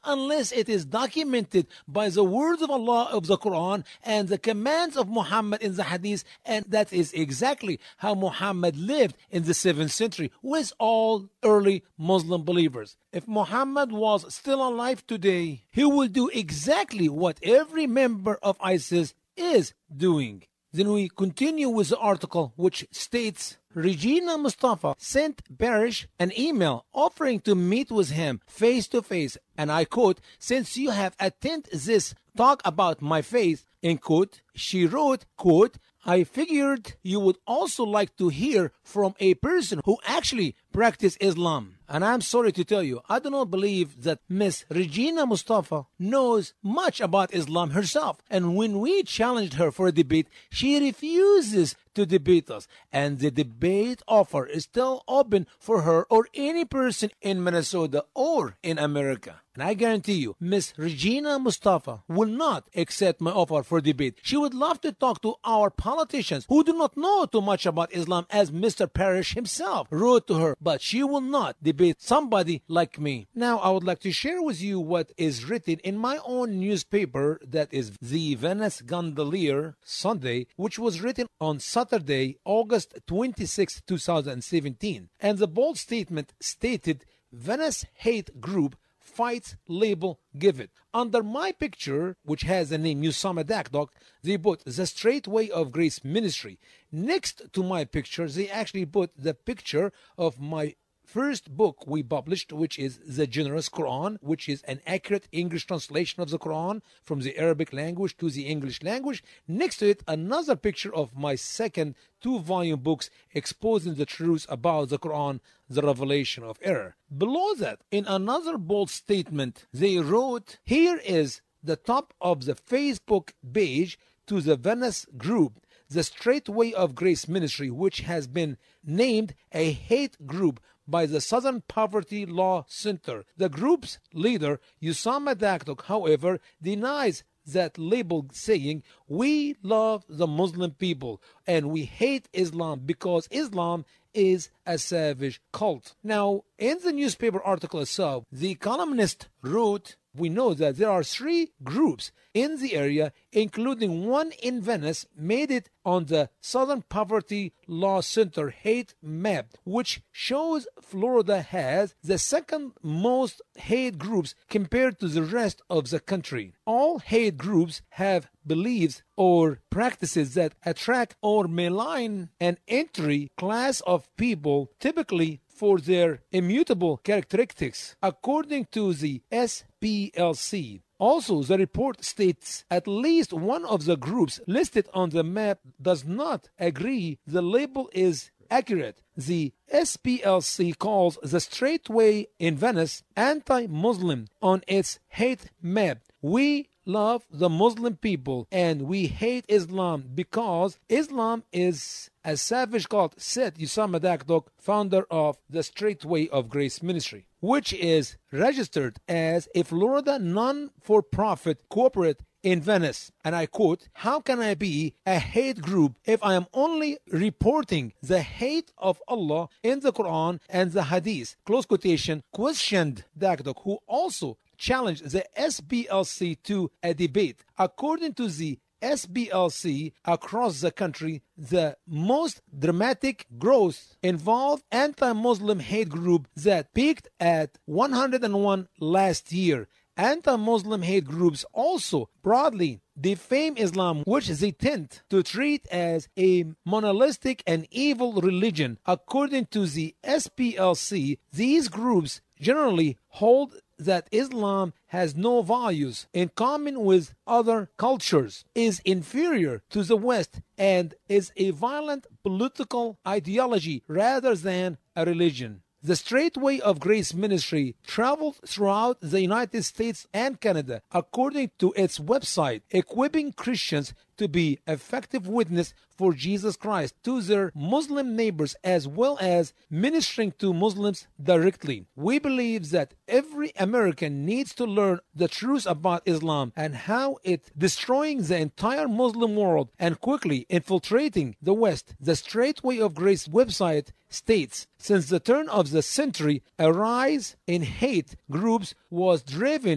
unless it is documented by the words of Allah of the Quran and the commands of Muhammad in the Hadith. And that is exactly how Muhammad lived in the 7th century with all early Muslim believers. If Muhammad was still alive today, he would do exactly what every member of ISIS is doing. Then we continue with the article, which states Regina Mustafa sent Parrish an email offering to meet with him face to face. And I quote, "Since you have attended this talk about my faith," end quote, she wrote, quote, "I figured you would also like to hear from a person who actually practices Islam." And I'm sorry to tell you, I do not believe that Miss Regina Mustafa knows much about Islam herself. And when we challenged her for a debate, she refuses to debate us. And the debate offer is still open for her or any person in Minnesota or in America. And I guarantee you, Miss Regina Mustafa will not accept my offer for debate. She would love to talk to our politicians who do not know too much about Islam, as Mr. Parrish himself wrote to her, but she will not debate somebody like me. Now, I would like to share with you what is written in my own newspaper, that is the Venice Gondolier Sunday, which was written on Saturday, August 26, 2017. And the bold statement stated, "Venice hate group fights label give it." Under my picture, which has the name Usama Dakdok, they put the Straight Way of Grace Ministry. Next to my picture, they actually put the picture of my first book we published, which is The Generous Quran, which is an accurate English translation of the Quran from the Arabic language to the English language. Next to it, another picture of my second 2-volume books exposing the truths about the Quran, the revelation of error. Below that, in another bold statement, they wrote, "Here is the top of the Facebook page to the Venice group, the Straight Way of Grace Ministry, which has been named a hate group by the Southern Poverty Law Center." The group's leader, Usama Dakdok, however, denies that label, saying, "We love the Muslim people and we hate Islam because Islam is a savage cult." Now, in the newspaper article itself, the columnist wrote, "We know that there are 3 groups in the area, including one in Venice, made it on the Southern Poverty Law Center hate map, which shows Florida has the second most hate groups compared to the rest of the country. All hate groups have beliefs or practices that attract or malign an entry class of people, typically for their immutable characteristics, according to the SPLC. Also, the report states at least one of the groups listed on the map does not agree the label is accurate. The SPLC calls the Straight Way in Venice anti-Muslim on its hate map. "We love the Muslim people and we hate Islam because Islam is a savage cult," said Usama Dakdok, founder of the Straight Way of Grace Ministry, which is registered as a Florida non-for-profit corporate in Venice. And I quote, "How can I be a hate group if I am only reporting the hate of Allah in the Quran and the Hadith?" Close quotation, questioned Dakdok, who also challenged the SPLC to a debate. According to the SPLC, across the country, the most dramatic growth involved anti-Muslim hate group that peaked at 101 last year. Anti-Muslim hate groups also broadly defame Islam, which they tend to treat as a monolithic and evil religion. According to the SPLC, these groups generally hold that Islam has no values in common with other cultures, is inferior to the West, and is a violent political ideology rather than a religion. The Straight Way of Grace Ministry traveled throughout the United States and Canada, according to its website, equipping Christians to be effective witness for Jesus Christ to their Muslim neighbors, as well as ministering to Muslims directly. We believe that every American needs to learn the truth about Islam and how it destroying the entire Muslim world and quickly infiltrating the West. The Straight Way of Grace website states, since the turn of the century, a rise in hate groups was driven